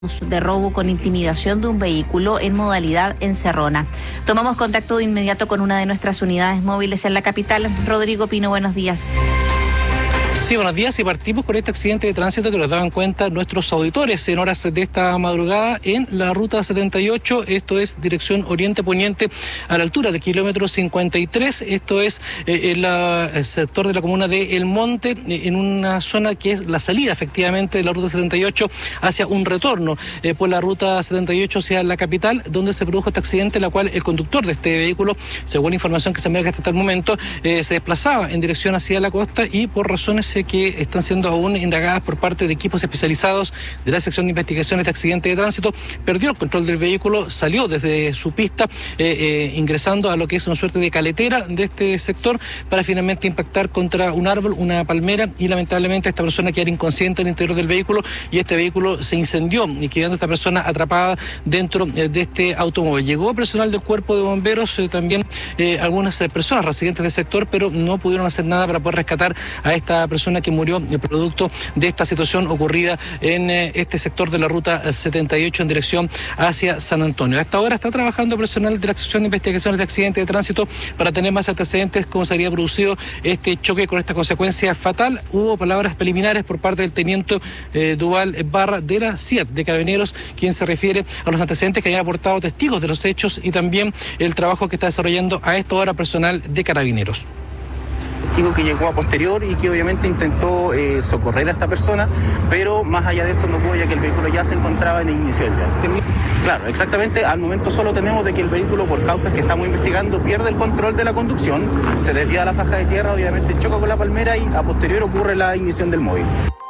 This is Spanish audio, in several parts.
de robo con intimidación de un vehículo en modalidad encerrona. Tomamos contacto de inmediato con una de nuestras unidades móviles en la capital. Rodrigo Pino, buenos días. Sí, buenos días, y partimos con este accidente de tránsito que nos daban cuenta nuestros auditores en horas de esta madrugada en la ruta 78, esto es dirección oriente-poniente a la altura de kilómetro 53, esto es el sector de la comuna de El Monte, en una zona que es la salida efectivamente de la ruta 78 hacia un retorno por la ruta 78 hacia la capital, donde se produjo este accidente, en la cual el conductor de este vehículo, según la información que se maneja hasta el momento, se desplazaba en dirección hacia la costa y por razones que están siendo aún indagadas por parte de equipos especializados de la sección de investigaciones de accidentes de tránsito, perdió el control del vehículo, salió desde su pista, ingresando a lo que es una suerte de caletera de este sector para finalmente impactar contra un árbol, una palmera, y lamentablemente esta persona quedó inconsciente en el interior del vehículo y este vehículo se incendió y quedando esta persona atrapada dentro de este automóvil. Llegó personal del cuerpo de bomberos, también algunas personas residentes del sector, pero no pudieron hacer nada para poder rescatar a esta persona que murió producto de esta situación ocurrida en este sector de la ruta 78 en dirección hacia San Antonio. A esta hora está trabajando personal de la sección de investigaciones de accidentes de tránsito para tener más antecedentes cómo se habría producido este choque con esta consecuencia fatal. Hubo palabras preliminares por parte del teniente Duval Barra de la CIAT de Carabineros, quien se refiere a los antecedentes que habían aportado testigos de los hechos y también el trabajo que está desarrollando a esta hora personal de Carabineros. Que llegó a posterior y que obviamente intentó socorrer a esta persona, pero más allá de eso no pudo, ya que el vehículo ya se encontraba en ignición ya. Claro, exactamente, al momento solo tenemos de que el vehículo, por causas que estamos investigando, pierde el control de la conducción, se desvía a la faja de tierra, obviamente choca con la palmera y a posterior ocurre la ignición del móvil.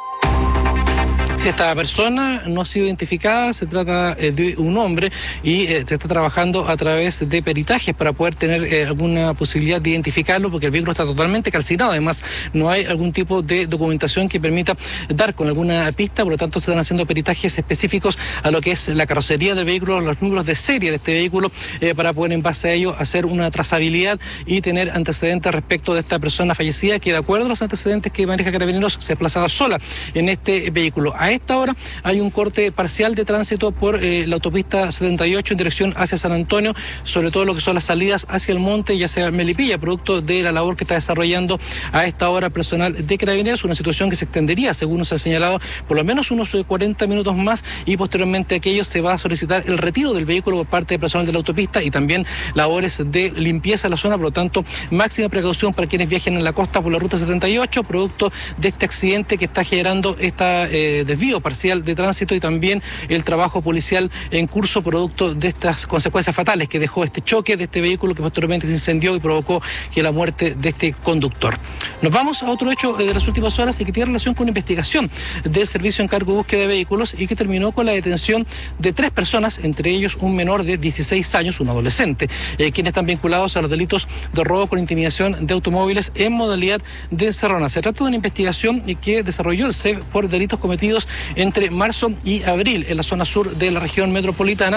Si esta persona no ha sido identificada, se trata de un hombre y se está trabajando a través de peritajes para poder tener alguna posibilidad de identificarlo, porque el vehículo está totalmente calcinado. Además, no hay algún tipo de documentación que permita dar con alguna pista, por lo tanto se están haciendo peritajes específicos a lo que es la carrocería del vehículo, los números de serie de este vehículo, para poder en base a ello hacer una trazabilidad y tener antecedentes respecto de esta persona fallecida, que de acuerdo a los antecedentes que maneja Carabineros se desplazaba sola en este vehículo. A esta hora hay un corte parcial de tránsito por la autopista 78 en dirección hacia San Antonio, sobre todo lo que son las salidas hacia el monte y hacia Melipilla, producto de la labor que está desarrollando a esta hora personal de Carabineros, una situación que se extendería, según nos ha señalado, por lo menos unos 40 minutos más, y posteriormente a aquello se va a solicitar el retiro del vehículo por parte del personal de la autopista y también labores de limpieza de la zona. Por lo tanto, máxima precaución para quienes viajen en la costa por la ruta 78, producto de este accidente que está generando esta desvío parcial de tránsito y también el trabajo policial en curso producto de estas consecuencias fatales que dejó este choque de este vehículo que posteriormente se incendió y provocó que la muerte de este conductor. Nos vamos a otro hecho de las últimas horas y que tiene relación con una investigación del Servicio Encargo de Búsqueda de Vehículos y que terminó con la detención de 3 personas, entre ellos un menor de 16 años, un adolescente, quienes están vinculados a los delitos de robo con intimidación de automóviles en modalidad de encerrona. Se trata de una investigación que desarrolló el CEP por delitos cometidos entre marzo y abril en la zona sur de la región metropolitana,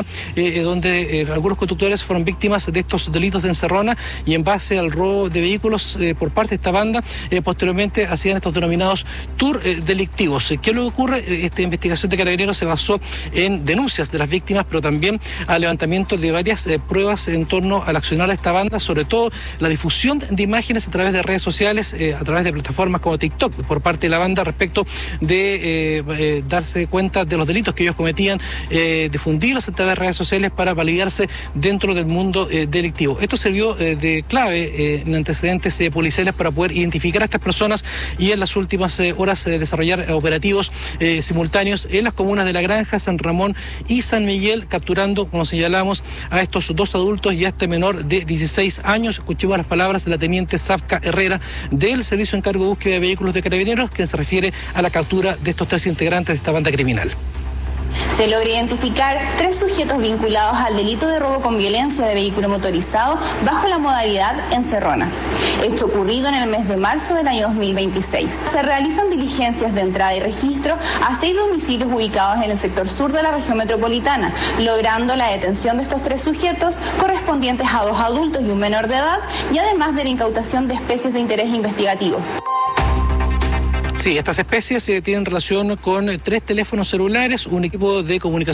donde algunos conductores fueron víctimas de estos delitos de encerrona y en base al robo de vehículos por parte de esta banda, posteriormente hacían estos denominados tour delictivos. ¿Qué es lo que ocurre? Esta investigación de Carabineros se basó en denuncias de las víctimas, pero también al levantamiento de varias pruebas en torno al accionar de esta banda, sobre todo la difusión de imágenes a través de redes sociales, a través de plataformas como TikTok por parte de la banda respecto de darse cuenta de los delitos que ellos cometían, difundirlos a través de redes sociales para validarse dentro del mundo delictivo. Esto sirvió de clave en antecedentes policiales para poder identificar a estas personas y en las últimas horas desarrollar operativos simultáneos en las comunas de La Granja, San Ramón y San Miguel, capturando, como señalamos, a estos 2 adultos y a este menor de 16 años. Escuchemos las palabras de la teniente Zafka Herrera del Servicio Encargo de Búsqueda de Vehículos de Carabineros, quien se refiere a la captura de estos 3 integrantes de esta banda criminal. Se logra identificar 3 sujetos vinculados al delito de robo con violencia de vehículo motorizado bajo la modalidad encerrona. Esto ocurrido en el mes de marzo del año 2026. Se realizan diligencias de entrada y registro a 6 domicilios ubicados en el sector sur de la región metropolitana, logrando la detención de estos 3 sujetos correspondientes a 2 adultos y un menor de edad, y además de la incautación de especies de interés investigativo. Sí, estas especies tienen relación con 3 teléfonos celulares, un equipo de comunicación